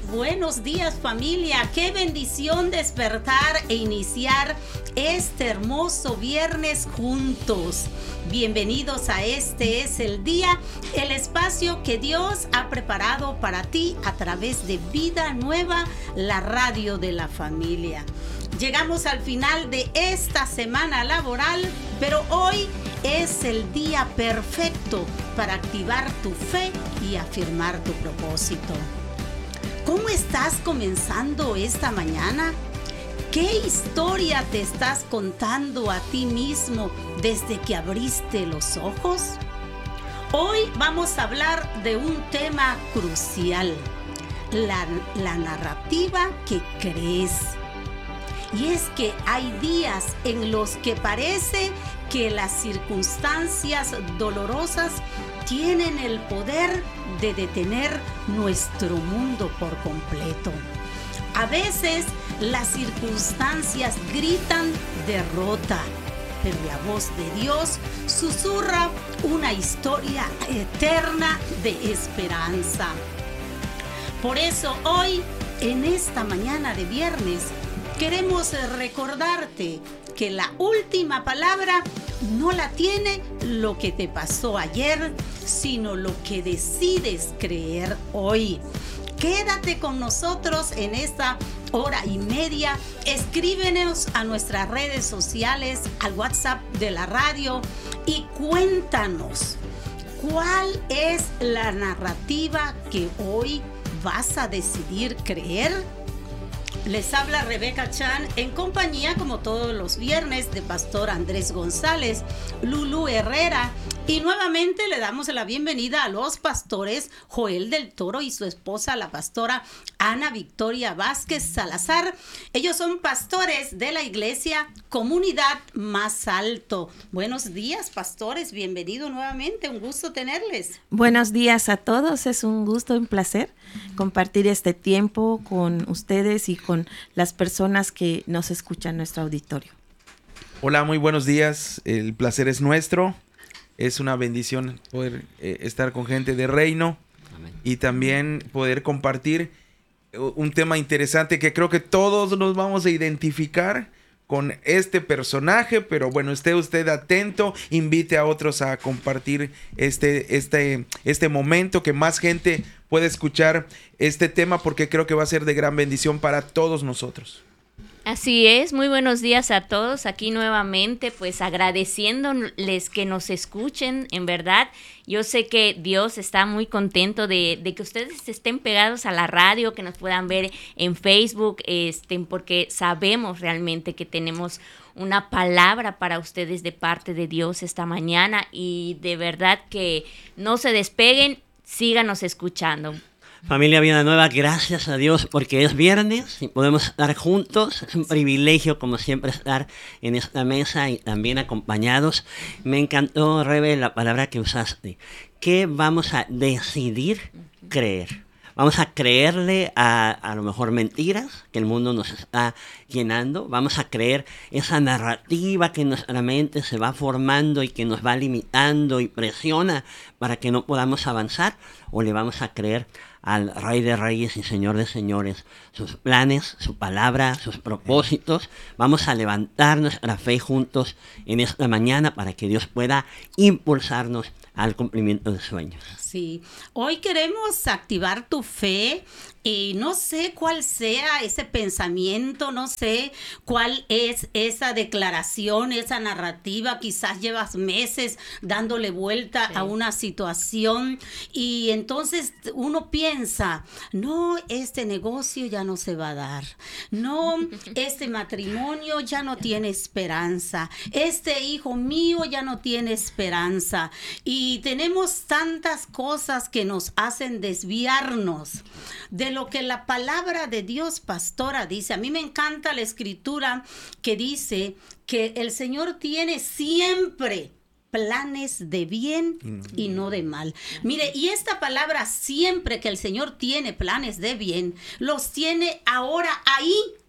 Buenos días, familia. Qué bendición despertar e iniciar este hermoso viernes juntos. Bienvenidos a Este es el Día, el espacio que Dios ha preparado para ti a través de Vida Nueva, la radio de la familia. Llegamos al final de esta semana laboral, pero hoy es el día perfecto para activar tu fe y afirmar tu propósito. ¿Cómo estás comenzando esta mañana? ¿Qué historia te estás contando a ti mismo desde que abriste los ojos? Hoy vamos a hablar de un tema crucial, la narrativa que crees. Y es que hay días en los que parece que las circunstancias dolorosas tienen el poder de detener nuestro mundo por completo. A veces las circunstancias gritan derrota, pero la voz de Dios susurra una historia eterna de esperanza. Por eso hoy, en esta mañana de viernes, queremos recordarte que la última palabra no la tiene lo que te pasó ayer, sino lo que decides creer hoy. Quédate con nosotros en esta hora y media. Escríbenos a nuestras redes sociales, al WhatsApp de la radio y cuéntanos cuál es la narrativa que hoy vas a decidir creer. Les habla Rebeca Chan en compañía, como todos los viernes, de Pastor Andrés González, Lulu Herrera, y nuevamente le damos la bienvenida a los pastores Joel del Toro y su esposa, la pastora Ana Victoria Vázquez Salazar. Ellos son pastores de la iglesia Comunidad Más Alto. Buenos días, pastores, bienvenido nuevamente, un gusto tenerles. Buenos días a todos, es un gusto y un placer compartir este tiempo con ustedes y con las personas que nos escuchan en nuestro auditorio. Hola, muy buenos días, el placer es nuestro. Es una bendición poder estar con gente de reino. Amén. Y también poder compartir un tema interesante que creo que todos nos vamos a identificar con este personaje, pero bueno, esté usted atento, invite a otros a compartir este momento, que más gente pueda escuchar este tema, porque creo que va a ser de gran bendición para todos nosotros. Así es, muy buenos días a todos, aquí nuevamente, pues agradeciéndoles que nos escuchen, en verdad. Yo sé que Dios está muy contento de que ustedes estén pegados a la radio, que nos puedan ver en Facebook, porque sabemos realmente que tenemos una palabra para ustedes de parte de Dios esta mañana, y de verdad que no se despeguen, síganos escuchando. Familia Vida Nueva, gracias a Dios porque es viernes y podemos estar juntos. Es un privilegio, como siempre, estar en esta mesa y también acompañados. Me encantó, Rebe, la palabra que usaste. ¿Qué vamos a decidir creer? Vamos a creerle a lo mejor mentiras que el mundo nos está llenando. Vamos a creer esa narrativa que en nuestra mente se va formando y que nos va limitando y presiona para que no podamos avanzar. O le vamos a creer al Rey de Reyes y Señor de Señores, sus planes, su palabra, sus propósitos. Vamos a levantar nuestra fe juntos en esta mañana para que Dios pueda impulsarnos al cumplimiento de sueños. Sí, hoy queremos activar tu fe y no sé cuál sea ese pensamiento, no sé cuál es esa declaración, esa narrativa. Quizás llevas meses dándole vuelta a una situación y entonces uno piensa, no, este negocio ya no se va a dar, no, este matrimonio ya no tiene esperanza, este hijo mío ya no tiene esperanza, y tenemos tantas cosas que nos hacen desviarnos de lo que la palabra de Dios, pastora, dice. A mí me encanta la escritura que dice que el Señor tiene siempre planes de bien y no de mal. Mire, y esta palabra siempre, que el Señor tiene planes de bien, los tiene ahora ahí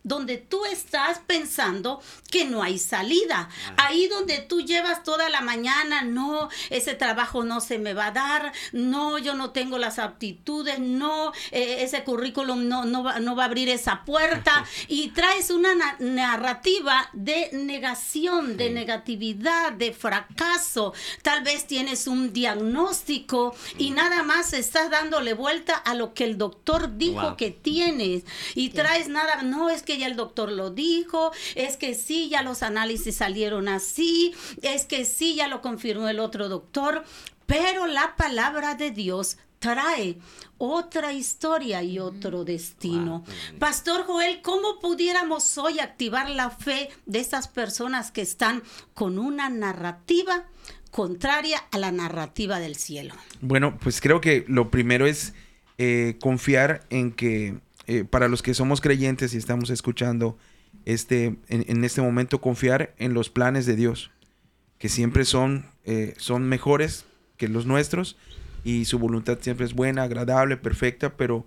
donde tú estás pensando que no hay salida. Ahí donde tú llevas toda la mañana, no, ese trabajo no se me va a dar, no, yo no tengo las aptitudes, no, ese currículum no va a abrir esa puerta, y traes una narrativa de negación, de negatividad, de fracaso. Tal vez tienes un diagnóstico y nada más estás dándole vuelta a lo que el doctor dijo que tienes, y traes nada, no, es que ya el doctor lo dijo, es que sí, ya los análisis salieron así, es que sí, ya lo confirmó el otro doctor, pero la palabra de Dios trae otra historia y otro destino. Pastor Joel, ¿cómo pudiéramos hoy activar la fe de esas personas que están con una narrativa contraria a la narrativa del cielo? Bueno, pues creo que lo primero es confiar en que para los que somos creyentes y estamos escuchando en este momento, confiar en los planes de Dios, que siempre son mejores que los nuestros, y su voluntad siempre es buena, agradable, perfecta, pero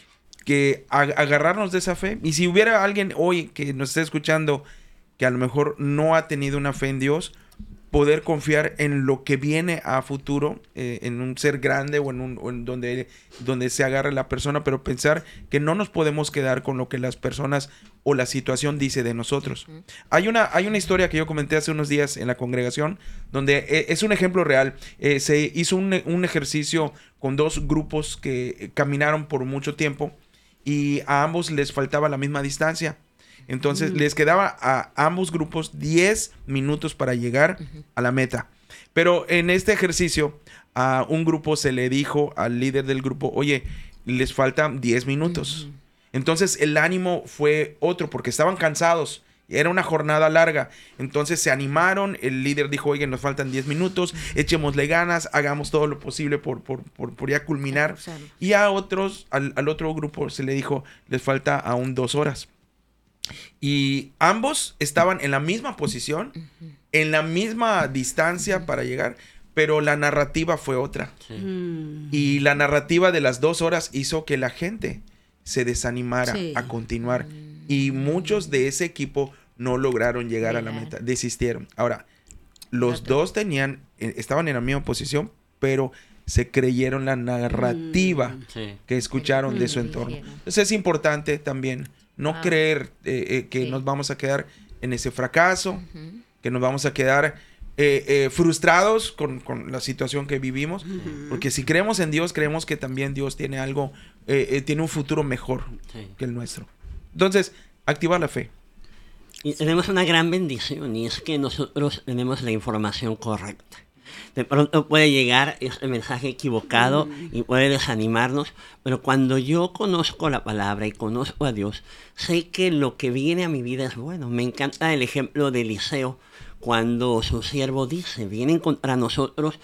que agarrarnos de esa fe. Y si hubiera alguien hoy que nos esté escuchando que a lo mejor no ha tenido una fe en Dios, poder confiar en lo que viene a futuro, en un ser grande o en donde se agarre la persona, pero pensar que no nos podemos quedar con lo que las personas o la situación dice de nosotros. Hay una historia que yo comenté hace unos días en la congregación, donde es un ejemplo real. Se hizo un ejercicio con dos grupos que caminaron por mucho tiempo y a ambos les faltaba la misma distancia. Entonces les quedaba a ambos grupos 10 minutos para llegar a la meta. Pero en este ejercicio a un grupo se le dijo al líder del grupo, oye, les faltan 10 minutos. Entonces el ánimo fue otro porque estaban cansados. Era una jornada larga. Entonces se animaron. El líder dijo, oye, nos faltan 10 minutos. Echémosle ganas. Hagamos todo lo posible por ya culminar. Y a otros, al otro grupo se le dijo, les falta aún 2 horas. Y ambos estaban en la misma posición, en la misma distancia para llegar, pero la narrativa fue otra. Y la narrativa de las 2 horas hizo que la gente se desanimara a continuar. Y muchos de ese equipo no lograron llegar a la meta, desistieron. Ahora, los dos estaban en la misma posición, pero se creyeron la narrativa que escucharon de su entorno. Entonces es importante también no creer que nos vamos a quedar en ese fracaso, que nos vamos a quedar frustrados con la situación que vivimos, porque si creemos en Dios, creemos que también Dios tiene algo, tiene un futuro mejor que el nuestro. Entonces, activar la fe. Y tenemos una gran bendición, y es que nosotros tenemos la información correcta. De pronto puede llegar este mensaje equivocado y puede desanimarnos, pero cuando yo conozco la palabra y conozco a Dios, sé que lo que viene a mi vida es bueno. Me encanta el ejemplo de Eliseo, cuando su siervo dice, vienen contra nosotros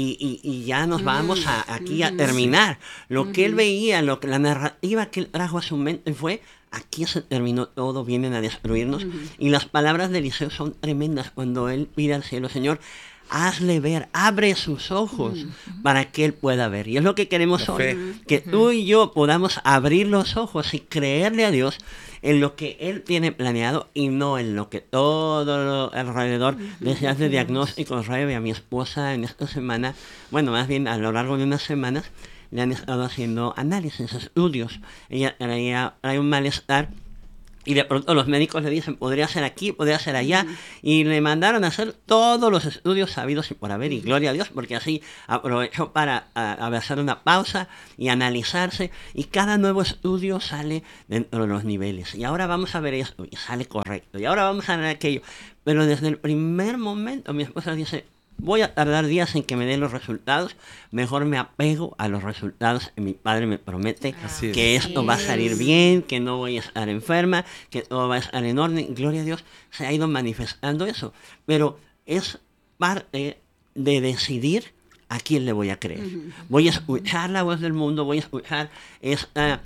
y ya nos vamos aquí a terminar. Lo que él veía, la narrativa que él trajo a su mente fue, aquí se terminó todo, vienen a destruirnos. Y las palabras de Eliseo son tremendas cuando él pide al cielo, Señor, hazle ver, abre sus ojos para que él pueda ver. Y es lo que queremos hoy, que tú y yo podamos abrir los ojos y creerle a Dios en lo que él tiene planeado y no en lo que todo alrededor desde hace diagnósticos. Rebe, a mi esposa en esta semana, bueno, más bien a lo largo de unas semanas, le han estado haciendo análisis, estudios. Ella trae un malestar. Y de pronto los médicos le dicen, podría ser aquí, podría ser allá. Y le mandaron a hacer todos los estudios sabidos y por haber. Y gloria a Dios, porque así aprovechó para hacer una pausa y analizarse. Y cada nuevo estudio sale dentro de los niveles. Y ahora vamos a ver esto, y sale correcto. Y ahora vamos a ver aquello. Pero desde el primer momento mi esposa dice, voy a tardar días en que me den los resultados, mejor me apego a los resultados que mi padre me promete, que esto va a salir bien, que no voy a estar enferma, que todo va a estar en orden. Gloria a Dios, se ha ido manifestando eso, pero es parte de decidir a quién le voy a creer. Voy a escuchar la voz del mundo, voy a escuchar esta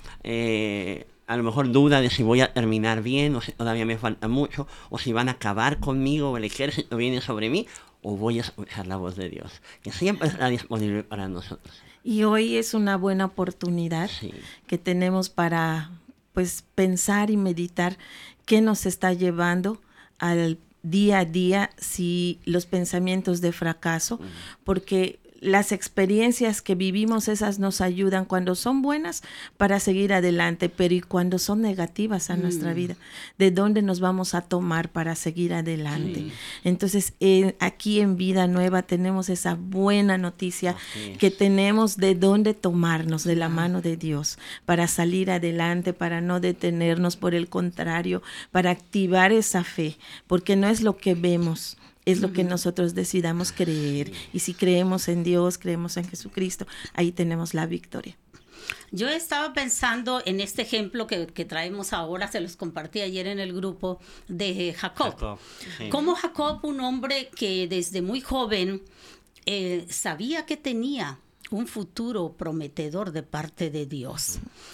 a lo mejor duda de si voy a terminar bien, o si todavía me falta mucho, o si van a acabar conmigo, o el ejército viene sobre mí, o voy a escuchar la voz de Dios, que siempre está disponible para nosotros. Y hoy es una buena oportunidad que tenemos para pues pensar y meditar qué nos está llevando al día a día, si los pensamientos de fracaso, porque las experiencias que vivimos, esas nos ayudan cuando son buenas para seguir adelante, pero y cuando son negativas a nuestra vida, ¿de dónde nos vamos a tomar para seguir adelante? Entonces, aquí en Vida Nueva tenemos esa buena noticia, que tenemos de dónde tomarnos de la mano de Dios para salir adelante, para no detenernos, por el contrario, para activar esa fe, porque no es lo que vemos, es lo que nosotros decidamos creer. Y si creemos en Dios, creemos en Jesucristo, ahí tenemos la victoria. Yo estaba pensando en este ejemplo que traemos ahora, se los compartí ayer en el grupo, de Jacob. Sí. Como Jacob, un hombre que desde muy joven sabía que tenía un futuro prometedor de parte de Dios.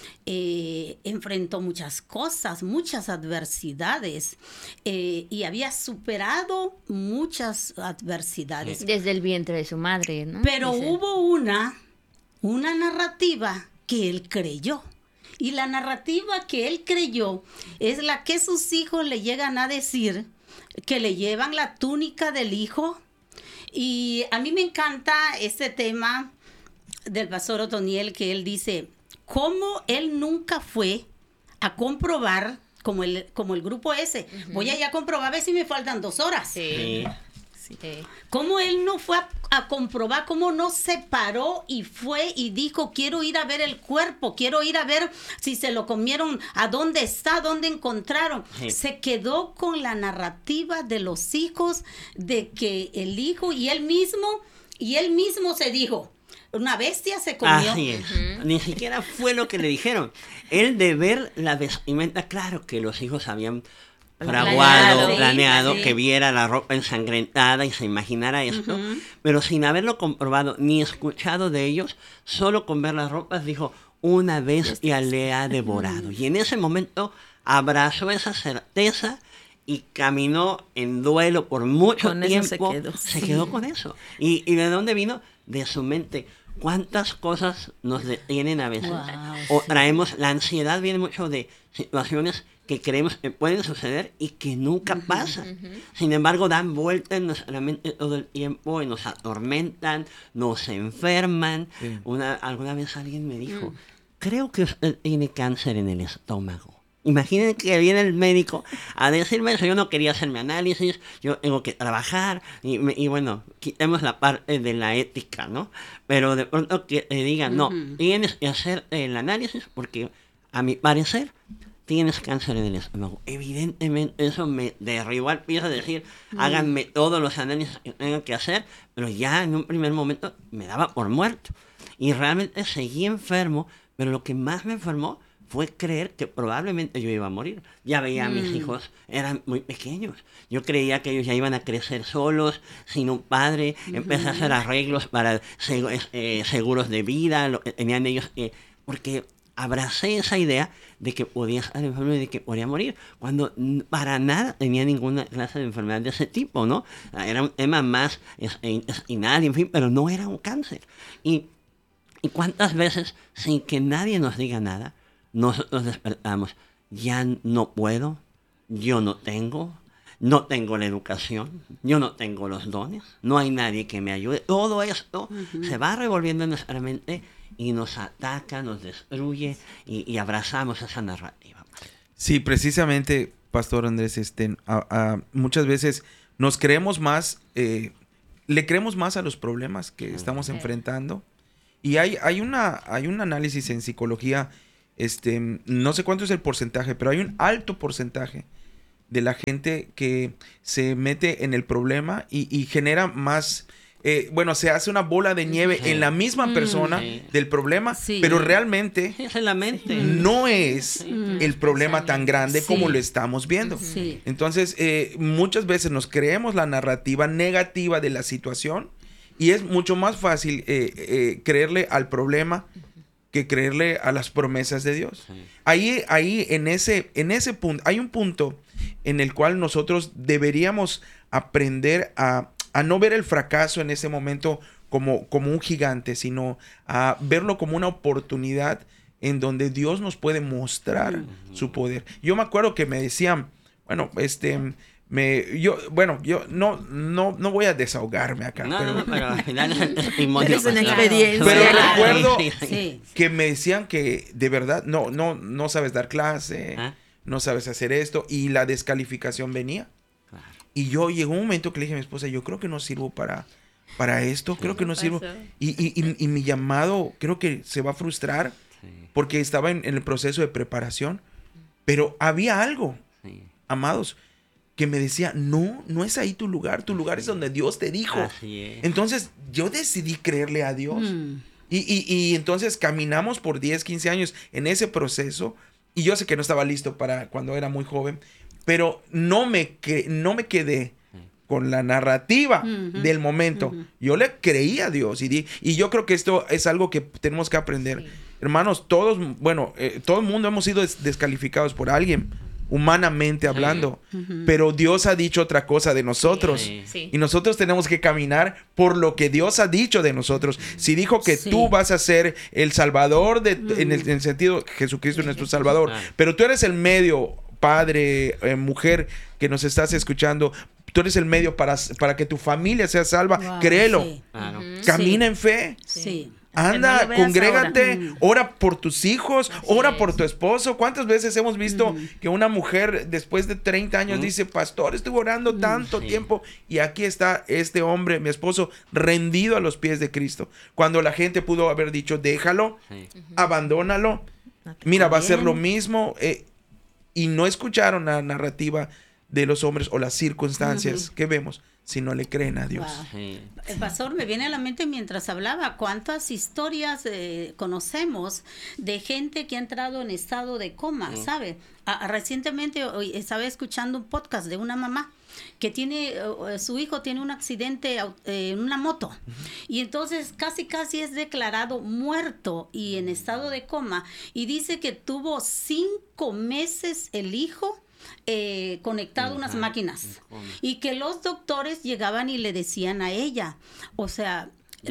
Enfrentó muchas cosas, muchas adversidades, y había superado muchas adversidades. Desde el vientre de su madre, ¿no? Pero hubo una narrativa que él creyó. Y la narrativa que él creyó es la que sus hijos le llegan a decir, que le llevan la túnica del hijo. Y a mí me encanta este tema del pastor Otoniel, que él dice cómo él nunca fue a comprobar, como el grupo ese, voy allá a comprobar a ver si me faltan 2 horas. Sí. Cómo él no fue a comprobar, cómo no se paró y fue y dijo, quiero ir a ver el cuerpo, quiero ir a ver si se lo comieron, a dónde está, dónde encontraron. Se quedó con la narrativa de los hijos, de que el hijo y él mismo se dijo, una bestia se comió. Así es. Ni siquiera fue lo que le dijeron. Él, de ver la vestimenta, claro que los hijos habían planeado que viera la ropa ensangrentada y se imaginara esto, pero sin haberlo comprobado ni escuchado de ellos, solo con ver las ropas dijo, una bestia le ha devorado. Y en ese momento abrazó esa certeza y caminó en duelo por mucho tiempo. Se quedó con eso. ¿Y de dónde vino? De su mente. ¿Cuántas cosas nos detienen a veces? O traemos, la ansiedad viene mucho de situaciones que creemos que pueden suceder y que nunca pasan. Sin embargo, dan vuelta en nuestra mente todo el tiempo y nos atormentan, nos enferman. Sí. Alguna vez alguien me dijo, creo que usted tiene cáncer en el estómago. Imaginen que viene el médico a decirme eso. Yo no quería hacerme análisis, yo tengo que trabajar y bueno, quitemos la parte de la ética, ¿no? Pero de pronto que te digan, no, tienes que hacer el análisis porque a mi parecer tienes cáncer en el estómago. Evidentemente eso me derribó al piso, de decir, háganme todos los análisis que tengan que hacer, pero ya en un primer momento me daba por muerto. Y realmente seguí enfermo, pero lo que más me enfermó fue creer que probablemente yo iba a morir. Ya veía a mis hijos, eran muy pequeños. Yo creía que ellos ya iban a crecer solos, sin un padre. Empecé a hacer arreglos para seguros de vida, lo que tenían ellos, porque abracé esa idea de que podía estar enfermo y de que podía morir, cuando para nada tenía ninguna clase de enfermedad de ese tipo, ¿no? Era un tema más intestinal, en fin, pero no era un cáncer. Y cuántas veces, sin que nadie nos diga nada, nosotros despertamos, ya no puedo, yo no tengo la educación, yo no tengo los dones, no hay nadie que me ayude. Todo esto se va revolviendo en nuestra mente y nos ataca, nos destruye y abrazamos esa narrativa. Sí, precisamente, Pastor Andrés, muchas veces nos creemos más, le creemos más a los problemas que estamos enfrentando. Y hay un análisis en psicología, no sé cuánto es el porcentaje, pero hay un alto porcentaje de la gente que se mete en el problema y genera más, se hace una bola de nieve en la misma persona del problema, pero realmente es en la mente. No es el problema tan grande como lo estamos viendo. Entonces, muchas veces nos creemos la narrativa negativa de la situación y es mucho más fácil creerle al problema que creerle a las promesas de Dios. Ahí en ese punto, hay un punto en el cual nosotros deberíamos aprender a no ver el fracaso en ese momento como un gigante, sino a verlo como una oportunidad en donde Dios nos puede mostrar su poder. Yo me acuerdo que me decían, bueno, yo no voy a desahogarme acá. Pero al final es el testimonio. Es una experiencia. Pero recuerdo Sí. que me decían que de verdad no sabes dar clase, no sabes hacer esto, y la descalificación venía. Claro. Y llegó un momento que le dije a mi esposa, yo creo que no sirvo para esto, creo que no sirvo. Y mi llamado creo que se va a frustrar porque estaba en el proceso de preparación, pero había algo, amados, que me decía, no es ahí tu lugar es donde Dios te dijo. Así es. Entonces yo decidí creerle a Dios. Y entonces caminamos por 10, 15 años en ese proceso, y yo sé que no estaba listo para cuando era muy joven, pero no me quedé con la narrativa del momento. Yo le creí a Dios y yo creo que esto es algo que tenemos que aprender. Sí. Hermanos, todo el mundo hemos sido descalificados por alguien, humanamente hablando, pero Dios ha dicho otra cosa de nosotros, y nosotros tenemos que caminar por lo que Dios ha dicho de nosotros. Si dijo que tú vas a ser el Salvador, en el sentido Jesucristo es nuestro Salvador, pero tú eres el medio, padre, mujer que nos estás escuchando, tú eres el medio para que tu familia sea salva. Créelo. Sí. Claro. Camina en fe. Sí. Anda, congrégate, ora por tus hijos, ora por tu esposo. ¿Cuántas veces hemos visto que una mujer después de 30 años dice, pastor, estuve orando tanto tiempo, y aquí está este hombre, mi esposo, rendido a los pies de Cristo? Cuando la gente pudo haber dicho, déjalo, abandónalo, mira, va a ser lo mismo, y no escucharon la narrativa de los hombres o las circunstancias que vemos, si no le creen a Dios. Wow. El pastor, me viene a la mente mientras hablaba, cuántas historias conocemos de gente que ha entrado en estado de coma, ¿sabe? Recientemente estaba escuchando un podcast de una mamá que su hijo tiene un accidente en una moto, y entonces casi es declarado muerto y en estado de coma, y dice que tuvo 5 meses el hijo conectado a unas máquinas, y que los doctores llegaban y le decían a ella, o sea,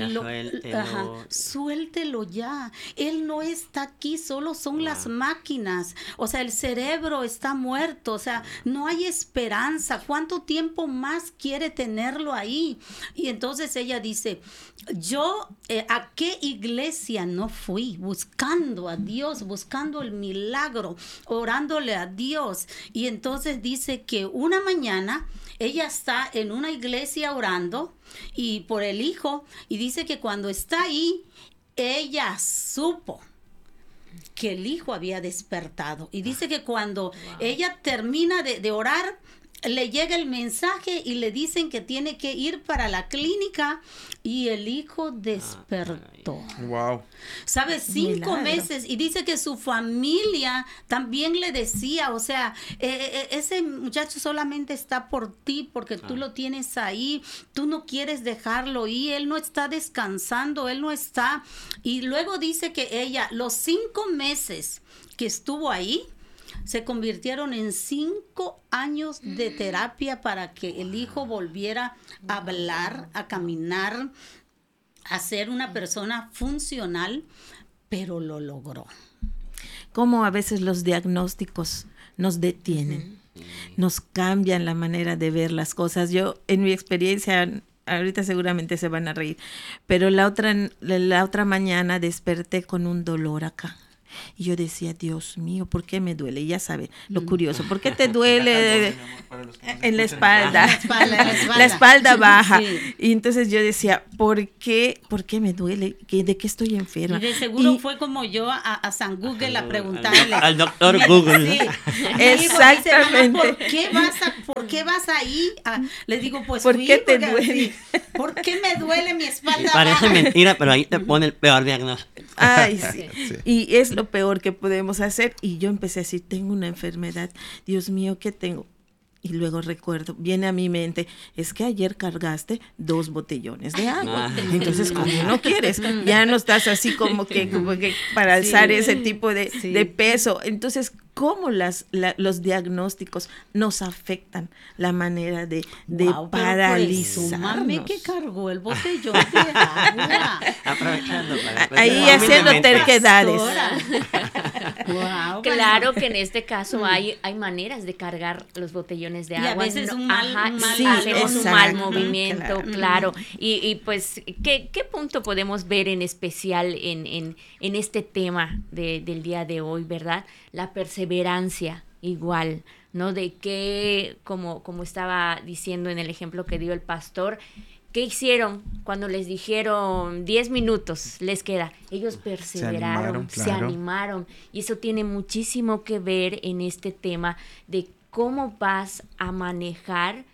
suéltelo ya, él no está aquí, solo son las máquinas, o sea, el cerebro está muerto, o sea, no hay esperanza, ¿cuánto tiempo más quiere tenerlo ahí? Y entonces ella dice, yo ¿a qué iglesia no fui? Buscando a Dios, buscando el milagro, orándole a Dios. Y entonces dice que una mañana ella está en una iglesia orando y por el hijo, y dice que cuando está ahí, ella supo que el hijo había despertado. Y dice que cuando ella termina de orar, le llega el mensaje y le dicen que tiene que ir para la clínica, y el hijo despertó. Wow. ¿Sabes? 5 meses. Y dice que su familia también le decía, o sea, ese muchacho solamente está por ti porque tú lo tienes ahí, tú no quieres dejarlo ir, él no está descansando, él no está. Y luego dice que ella, los 5 meses que estuvo ahí, se convirtieron en 5 años de terapia para que el hijo volviera a hablar, a caminar, a ser una persona funcional, pero lo logró. Cómo a veces los diagnósticos nos detienen, nos cambian la manera de ver las cosas. Yo, en mi experiencia, ahorita seguramente se van a reír, pero la otra mañana desperté con un dolor acá. Y yo decía, Dios mío, ¿por qué me duele? Y ya sabe, lo curioso, ¿por qué te duele en la espalda? La espalda baja. Sí. Y entonces yo decía, ¿por qué me duele? ¿De qué estoy enferma? Y de seguro fue como yo a San Google a preguntarle. Al doctor Google. Sí. Exactamente. Dice, ¿por qué vas ahí? Le digo, pues ¿por qué te duele? ¿Por qué me duele mi espalda Parece baja? mentira, pero ahí te pone el peor diagnóstico. Ay, sí. Y es lo peor que podemos hacer. Y yo empecé a decir, tengo una enfermedad. Dios mío, ¿qué tengo? Y luego recuerdo, viene a mi mente, es que ayer cargaste 2 botellones de agua. Entonces, como no quieres, ya no estás así como que para alzar ese tipo de peso. Entonces, cómo los diagnósticos nos afectan la manera de paralizarnos. Mami que cargó el botellón de agua. Aprovechando para ahí haciendo terquedades. Wow, Claro que en este caso hay maneras de cargar los botellones de agua. Y a veces No, un mal hacemos un mal exacto, movimiento, claro. Y pues, ¿qué punto podemos ver en especial en este tema del día de hoy, verdad? La perseverancia, igual, ¿no? De que, como estaba diciendo en el ejemplo que dio el pastor, ¿qué hicieron cuando les dijeron 10 minutos les queda? Ellos perseveraron, se animaron. Y eso tiene muchísimo que ver en este tema de cómo vas a manejar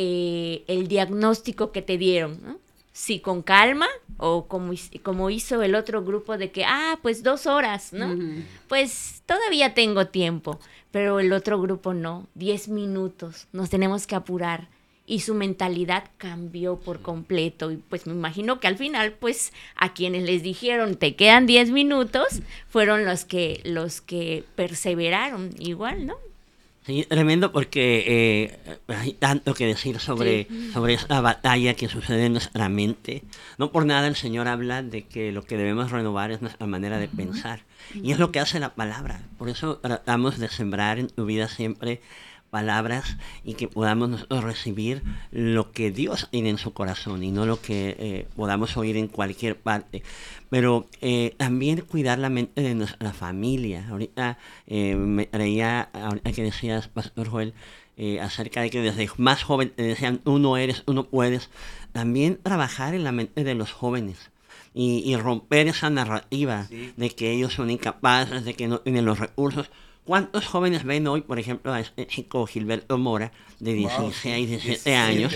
el diagnóstico que te dieron, ¿no? Si con calma o como hizo el otro grupo de que, pues 2 horas, ¿no? Uh-huh. Pues todavía tengo tiempo, pero el otro grupo no, 10 minutos, nos tenemos que apurar. Y su mentalidad cambió por completo. Y pues me imagino que al final, pues, a quienes les dijeron, te quedan 10 minutos, fueron los que perseveraron igual, ¿no? Sí, tremendo, porque hay tanto que decir sobre esta batalla que sucede en nuestra mente. No por nada el Señor habla de que lo que debemos renovar es nuestra manera de pensar. Y es lo que hace la palabra. Por eso tratamos de sembrar en tu vida siempre palabras y que podamos nosotros recibir lo que Dios tiene en su corazón y no lo que podamos oír en cualquier parte. Pero también cuidar la mente de nuestra familia. Ahorita me traía, ahorita que decías, Pastor Joel, acerca de que desde más joven te decían, tú no eres, tú no puedes. También trabajar en la mente de los jóvenes. Y romper esa narrativa de que ellos son incapaces, de que no tienen los recursos. ¿Cuántos jóvenes ven hoy, por ejemplo, a este chico Gilberto Mora, de 16, 17 años,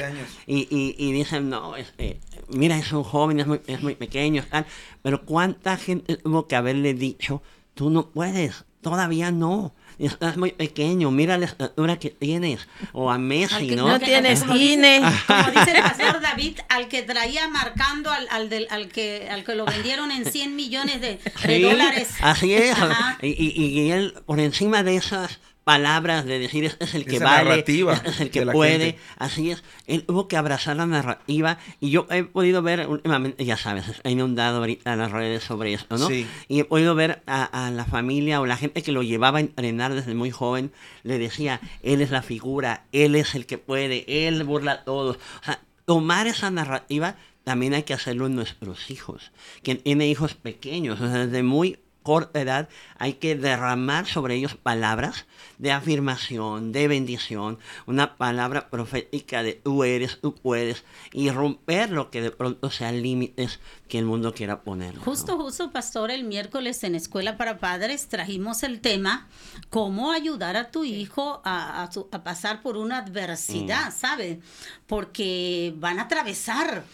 y dicen, no, mira, es un joven, es muy pequeño, tal, pero cuánta gente tuvo que haberle dicho, tú no puedes, todavía no, estás muy pequeño, mira la estatura que tienes, o a Messi, ¿no? No tienes INE. Como dice el pastor David, al que traía marcando al que lo vendieron en 100 millones de dólares. Así es. Y él, por encima de esas palabras de decir este es el que vale, este es el que puede, gente. Así es, él tuvo que abrazar la narrativa y yo he podido ver últimamente, ya sabes, he inundado ahorita las redes sobre esto, ¿no? Sí. Y he podido ver a la familia o la gente que lo llevaba a entrenar desde muy joven, le decía, él es la figura, él es el que puede, él burla a todos. O sea, tomar esa narrativa también hay que hacerlo en nuestros hijos. Quien tiene hijos pequeños, o sea, desde muy corta edad hay que derramar sobre ellos palabras de afirmación, de bendición, una palabra profética de tú eres, tú puedes, y romper lo que de pronto sean límites que el mundo quiera poner, ¿no? Justo, pastor, el miércoles en Escuela para Padres trajimos el tema cómo ayudar a tu hijo a pasar por una adversidad, ¿sabe? Porque van a atravesar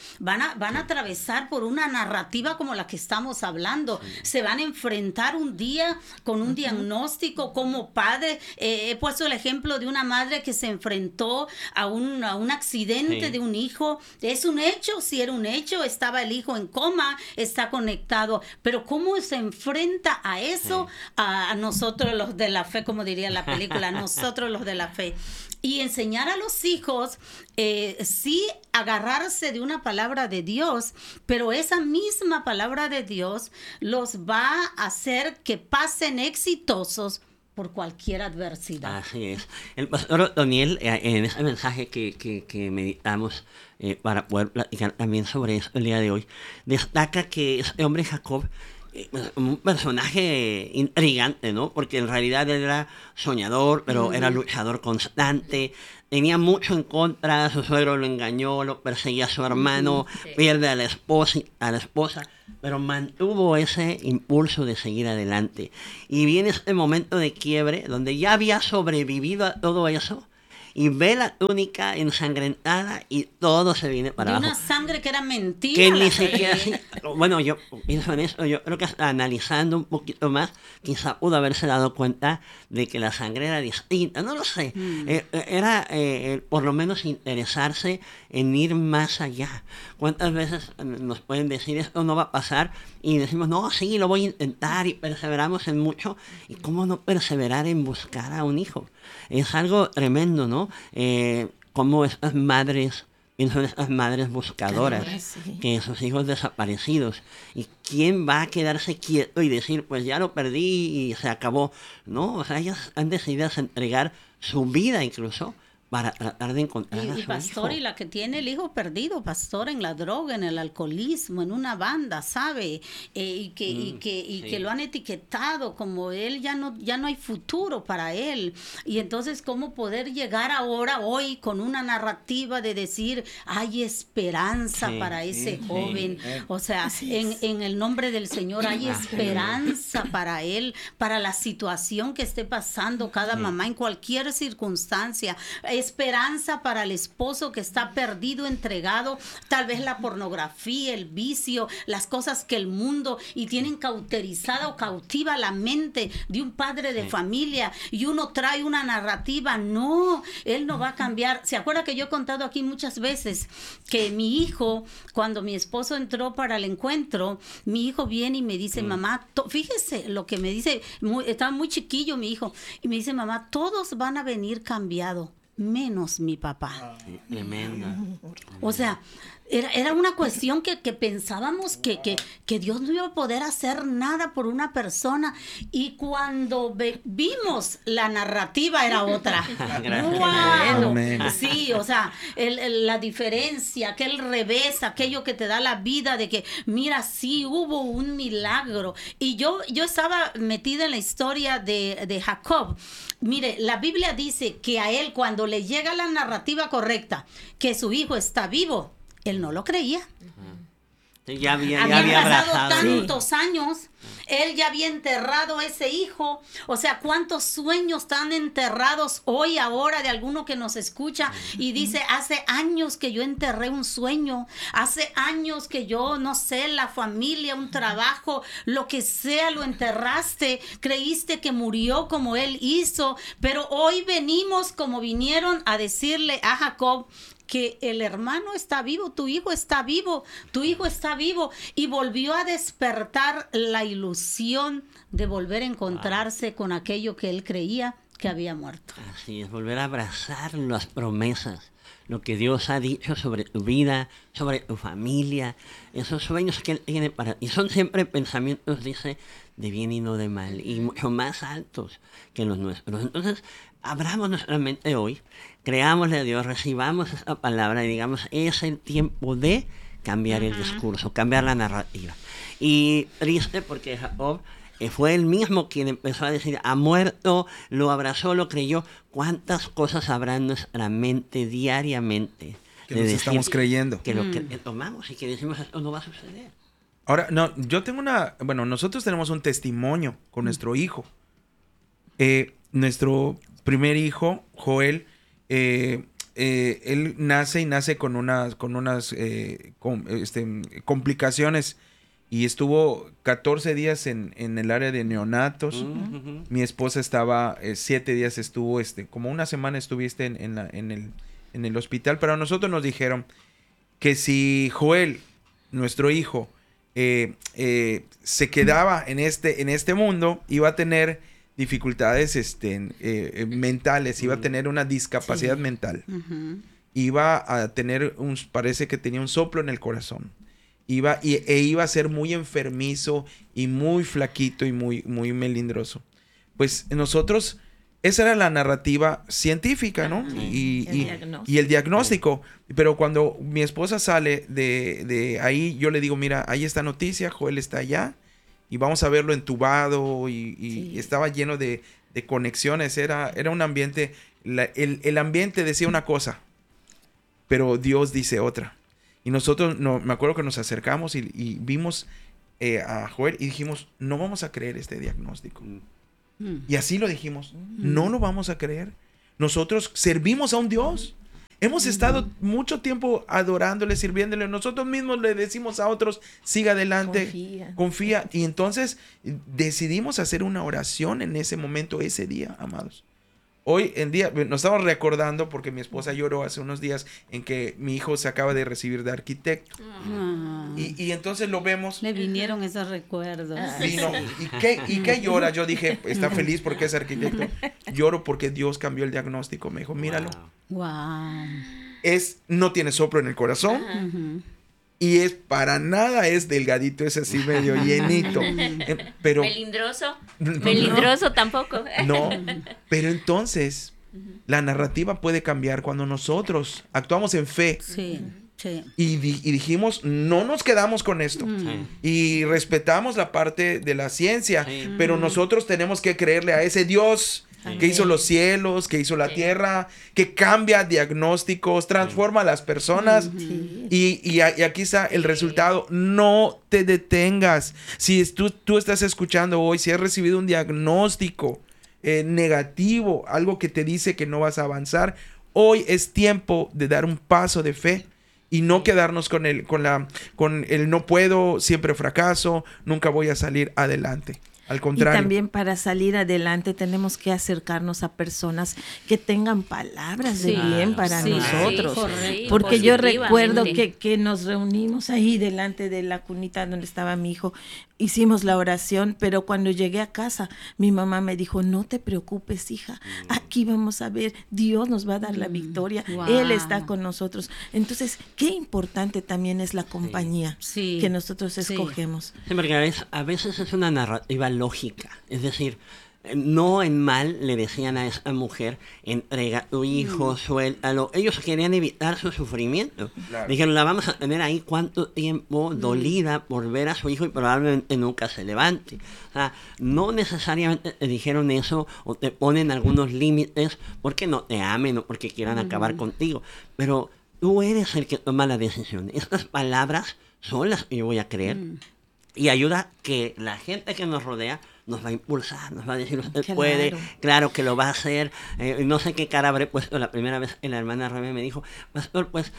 por una narrativa como la que estamos hablando, se van a enfrentar un día con un diagnóstico como padre. He puesto el ejemplo de una madre que se enfrentó a un accidente de un hijo. Es un hecho, sí era un hecho, estaba el hijo en coma, está conectado, pero cómo se enfrenta a eso a nosotros los de la fe, como diría la película, nosotros los de la fe. Y enseñar a los hijos, sí, agarrarse de una palabra de Dios, pero esa misma palabra de Dios los va a hacer que pasen exitosos por cualquier adversidad. Así es. El pastor Daniel, en ese mensaje que meditamos para poder platicar también sobre eso el día de hoy, destaca que este hombre Jacob, un personaje intrigante, ¿no? Porque en realidad él era soñador, pero era luchador constante, tenía mucho en contra, su suegro lo engañó, lo perseguía a su hermano, pierde a la esposa, pero mantuvo ese impulso de seguir adelante. Y viene este momento de quiebre, donde ya había sobrevivido a todo eso, y ve la túnica ensangrentada y todo se viene para De abajo. una sangre que era mentira. Que la ni que- siquiera, bueno, yo pienso en eso, yo creo que hasta analizando un poquito más, quizá pudo haberse dado cuenta de que la sangre era distinta, no lo sé, era por lo menos interesarse en ir más allá. ¿Cuántas veces nos pueden decir esto no va a pasar? Y decimos, no, sí, lo voy a intentar, y perseveramos en mucho. ¿Y cómo no perseverar en buscar a un hijo? Es algo tremendo, ¿no? Como estas madres, pienso en estas madres buscadoras, Sí. que sus hijos desaparecidos. ¿Y quién va a quedarse quieto y decir, pues ya lo perdí y se acabó? No, o sea, ellas han decidido entregar su vida incluso para tratar de encontrar a Y su pastor, hijo. y la que tiene el hijo perdido, pastor, en la droga, en el alcoholismo, en una banda, ¿sabe? Y que lo han etiquetado como él ya no hay futuro para él. Y entonces, ¿cómo poder llegar ahora, hoy, con una narrativa de decir, hay esperanza Sí, para ese sí, joven? sí. O sea, en el nombre del Señor hay esperanza para él, para la situación que esté pasando cada mamá en cualquier circunstancia. Esperanza para el esposo que está perdido, entregado, tal vez la pornografía, el vicio, las cosas que el mundo, y tienen cauterizada o cautiva la mente de un padre de familia, y uno trae una narrativa. No, él no va a cambiar. ¿Se acuerda que yo he contado aquí muchas veces que mi hijo, cuando mi esposo entró para el encuentro, mi hijo viene y me dice, mamá, fíjese lo que me dice, estaba muy chiquillo mi hijo, y me dice, mamá, todos van a venir cambiados, menos mi papá. Tremenda. O sea, era una cuestión que pensábamos que Dios no iba a poder hacer nada por una persona, y cuando vimos la narrativa era otra. ¡Wow! Amén. Sí, o sea, la diferencia, aquel revés, aquello que te da la vida de que, mira, sí hubo un milagro. Y yo estaba metida en la historia de Jacob. Mire, la Biblia dice que a él, cuando le llega la narrativa correcta, que su hijo está vivo, él no lo creía. Ya había Habían pasado abrazado. tantos años, él ya había enterrado a ese hijo. O sea, cuántos sueños están enterrados hoy, ahora, de alguno que nos escucha y dice, hace años que yo enterré un sueño, hace años que yo, no sé, la familia, un trabajo, lo que sea, lo enterraste, creíste que murió como él hizo, pero hoy venimos como vinieron a decirle a Jacob, que el hermano está vivo, tu hijo está vivo, tu hijo está vivo, y volvió a despertar la ilusión de volver a encontrarse con aquello que él creía que había muerto. Así es, volver a abrazar las promesas, lo que Dios ha dicho sobre tu vida, sobre tu familia, esos sueños que Él tiene para ti. Son siempre pensamientos, dice, de bien y no de mal, y mucho más altos que los nuestros. Entonces, abramos nuestra mente hoy, creámosle a Dios, recibamos esta palabra y digamos, es el tiempo de cambiar el discurso, cambiar la narrativa. Y triste porque Jacob fue él mismo quien empezó a decir, ha muerto, lo abrazó, lo creyó. ¿Cuántas cosas habrá en nuestra mente diariamente? Que de nos decir estamos creyendo. que lo que tomamos y que decimos, esto no va a suceder. Ahora, no, yo tengo bueno, nosotros tenemos un testimonio con nuestro hijo. Nuestro primer hijo, Joel, él nace con unas complicaciones, y estuvo 14 días en el área de neonatos. Mi esposa estaba 7 días, estuvo como una semana estuviste en el hospital, pero a nosotros nos dijeron que si Joel, nuestro hijo, se quedaba en este mundo, iba a tener dificultades mentales, iba a tener una discapacidad mental, iba a tener parece que tenía un soplo en el corazón, iba a ser muy enfermizo y muy flaquito y muy, muy melindroso. Pues nosotros, esa era la narrativa científica, ¿no? Y el diagnóstico. Pero cuando mi esposa sale de ahí, yo le digo, mira, hay esta noticia, Joel está allá, y vamos a verlo entubado, y estaba lleno de conexiones. Era un ambiente, el ambiente decía una cosa, pero Dios dice otra. Y nosotros, me acuerdo que nos acercamos y vimos a Joel y dijimos, no vamos a creer este diagnóstico. Y así lo dijimos, no lo vamos a creer. nosotros servimos a un Dios. Hemos estado mucho tiempo adorándole, sirviéndole. Nosotros mismos le decimos a otros, siga adelante, confía. Y entonces decidimos hacer una oración en ese momento, ese día, amados. Hoy en día, nos estamos recordando porque mi esposa lloró hace unos días en que mi hijo se acaba de recibir de arquitecto. Y entonces lo vemos. Le vinieron esos recuerdos. Vino, ¿y qué llora? Yo dije, está feliz porque es arquitecto. Lloro porque Dios cambió el diagnóstico. Me dijo, míralo. Wow. No tiene soplo en el corazón. Y para nada es delgadito, es así medio llenito. Pero melindroso tampoco. No, pero entonces la narrativa puede cambiar cuando nosotros actuamos en fe. Sí. Y dijimos, no nos quedamos con esto. Y respetamos la parte de la ciencia, pero nosotros tenemos que creerle a ese Dios que hizo los cielos, que hizo la tierra, que cambia diagnósticos, transforma a las personas. Y aquí está el resultado. No te detengas. Si tú estás escuchando hoy, si has recibido un diagnóstico negativo, algo que te dice que no vas a avanzar, hoy es tiempo de dar un paso de fe. Y no quedarnos con el no puedo, siempre fracaso, nunca voy a salir adelante. Al contrario. Y también para salir adelante tenemos que acercarnos a personas que tengan palabras de bien para nosotros. Porque yo recuerdo que nos reunimos ahí delante de la cunita donde estaba mi hijo. Hicimos la oración, pero cuando llegué a casa, mi mamá me dijo, no te preocupes, hija, aquí vamos a ver, Dios nos va a dar la victoria, Él está con nosotros. Entonces, qué importante también es la compañía que nosotros escogemos. Sí, porque a veces es una narrativa lógica, es decir, no en mal le decían a esa mujer, entrega a tu hijo, suéltalo. Ellos querían evitar su sufrimiento. Claro. Dijeron, la vamos a tener ahí cuánto tiempo dolida por ver a su hijo y probablemente nunca se levante. O sea, no necesariamente te dijeron eso o te ponen algunos límites porque no te amen o porque quieran acabar contigo. Pero tú eres el que toma la decisión. Estas palabras son las que yo voy a creer. Y ayuda que la gente que nos rodea nos va a impulsar, nos va a decir, usted puede, claro que lo va a hacer. No sé qué cara habré puesto la primera vez que la hermana Rebe me dijo, pastor, pues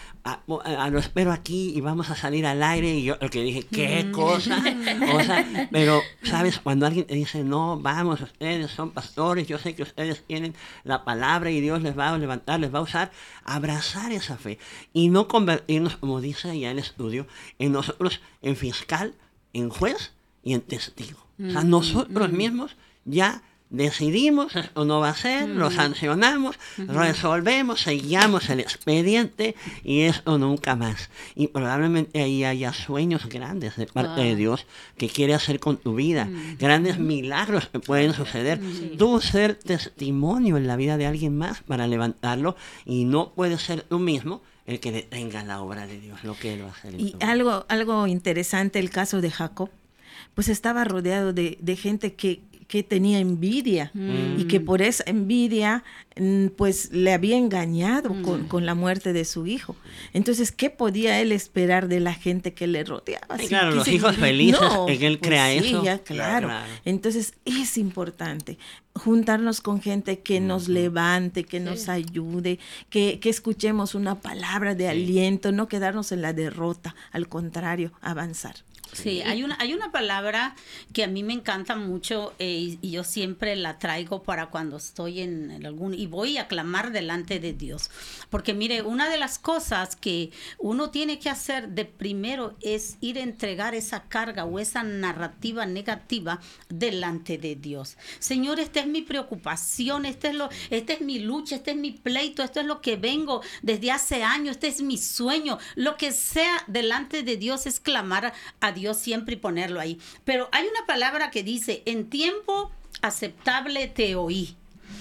lo espero aquí y vamos a salir al aire. Y yo lo que dije, ¿qué cosa? O sea, pero, ¿sabes? Cuando alguien te dice, no, vamos, ustedes son pastores, yo sé que ustedes tienen la palabra y Dios les va a levantar, les va a usar, abrazar esa fe. Y no convertirnos, como dice ya el estudio, en nosotros, en fiscal, en juez y en testigo. O sea, nosotros mismos ya decidimos, esto no va a ser, lo sancionamos, resolvemos, sellamos el expediente y esto nunca más. Y probablemente ahí haya sueños grandes de parte de Dios que quiere hacer con tu vida, grandes milagros que pueden suceder. Tú ser testimonio en la vida de alguien más para levantarlo y no puedes ser tú mismo el que detenga la obra de Dios, lo que Él va a hacer. Y algo interesante, el caso de Jacob, pues estaba rodeado de gente que tenía envidia y que por esa envidia pues le había engañado con la muerte de su hijo. Entonces, ¿qué podía él esperar de la gente que le rodeaba? Sí, claro, los hijos felices, que él crea eso. Ya, claro. Entonces, es importante juntarnos con gente que nos levante, que nos ayude, que escuchemos una palabra de aliento, no quedarnos en la derrota, al contrario, avanzar. Sí, hay una palabra que a mí me encanta mucho y yo siempre la traigo para cuando estoy en algún... Y voy a clamar delante de Dios. Porque mire, una de las cosas que uno tiene que hacer de primero es ir a entregar esa carga o esa narrativa negativa delante de Dios. Señor, esta es mi preocupación, esta es mi lucha, este es mi pleito, esto es lo que vengo desde hace años, este es mi sueño. Lo que sea delante de Dios es clamar a Dios siempre y ponerlo ahí. Pero hay una palabra que dice, en tiempo aceptable te oí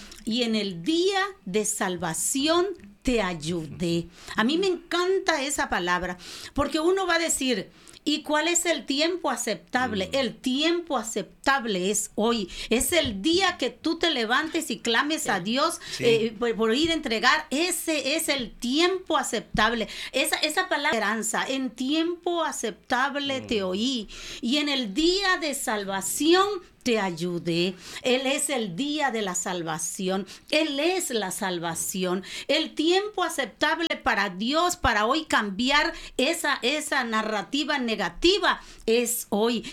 y en el día de salvación te ayudé. A mí me encanta esa palabra porque uno va a decir, ¿y cuál es el tiempo aceptable? El tiempo aceptable es hoy. Es el día que tú te levantes y clames a Dios por ir a entregar. Ese es el tiempo aceptable. Esa palabra esperanza. En tiempo aceptable te oí. Y en el día de salvación te ayudé. Él es el día de la salvación. Él es la salvación. El tiempo aceptable para Dios para hoy cambiar esa narrativa negativa es hoy.